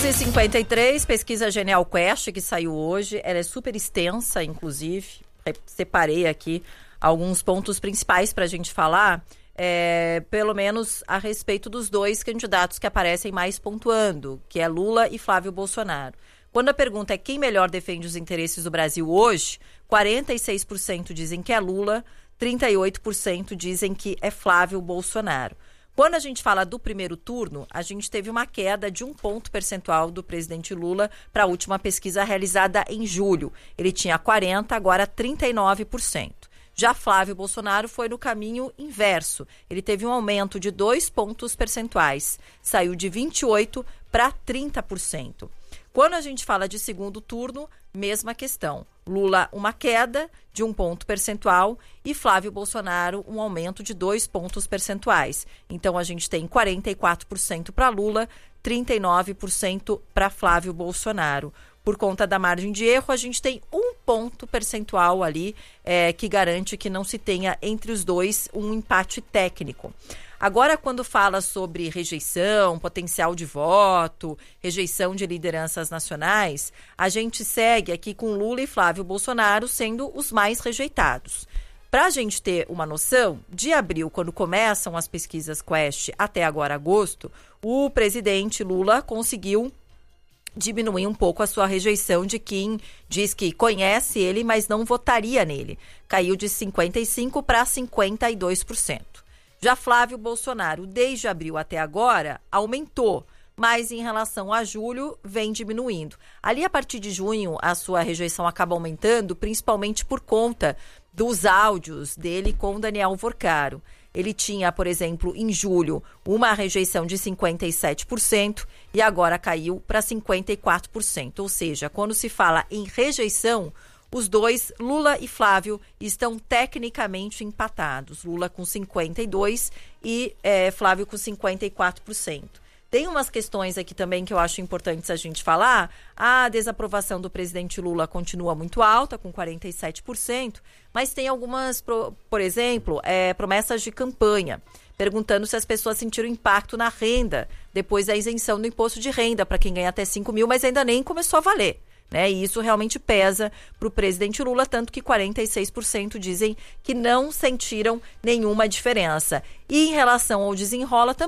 11h53, pesquisa Genial Quest que saiu hoje, ela é super extensa, inclusive, separei aqui alguns pontos principais para a gente falar, pelo menos a respeito dos dois candidatos que aparecem mais pontuando, que é Lula e Flávio Bolsonaro. Quando a pergunta é quem melhor defende os interesses do Brasil hoje, 46% dizem que é Lula, 38% dizem que é Flávio Bolsonaro. Quando a gente fala do primeiro turno, a gente teve uma queda de 1 ponto percentual do presidente Lula para a última pesquisa realizada em julho. Ele tinha 40%, agora 39%. Já Flávio Bolsonaro foi no caminho inverso. Ele teve um aumento de 2 pontos percentuais. Saiu de 28% para 30%. Quando a gente fala de segundo turno, mesma questão. Lula, uma queda de 1 ponto percentual e Flávio Bolsonaro, um aumento de 2 pontos percentuais. Então, a gente tem 44% para Lula, 39% para Flávio Bolsonaro. Por conta da margem de erro, a gente tem 1 ponto percentual ali que garante que não se tenha entre os dois um empate técnico. Agora, quando fala sobre rejeição, potencial de voto, rejeição de lideranças nacionais, a gente segue aqui com Lula e Flávio Bolsonaro sendo os mais rejeitados. Para a gente ter uma noção, de abril, quando começam as pesquisas Quest, até agora agosto, o presidente Lula conseguiu diminuir um pouco a sua rejeição de quem diz que conhece ele, mas não votaria nele. Caiu de 55% para 52%. Já Flávio Bolsonaro, desde abril até agora, aumentou, mas em relação a julho, vem diminuindo. Ali, a partir de junho, a sua rejeição acaba aumentando, principalmente por conta dos áudios dele com Daniel Vorcaro. Ele tinha, por exemplo, em julho, uma rejeição de 57% e agora caiu para 54%. Ou seja, quando se fala em rejeição, os dois, Lula e Flávio, estão tecnicamente empatados. Lula com 52% e Flávio com 54%. Tem umas questões aqui também que eu acho importantes a gente falar. A desaprovação do presidente Lula continua muito alta, com 47%, mas tem algumas, por exemplo, promessas de campanha, perguntando se as pessoas sentiram impacto na renda depois da isenção do imposto de renda para quem ganha até 5 mil, mas ainda nem começou a valer. E isso realmente pesa para o presidente Lula, tanto que 46% dizem que não sentiram nenhuma diferença. E em relação ao desenrola também,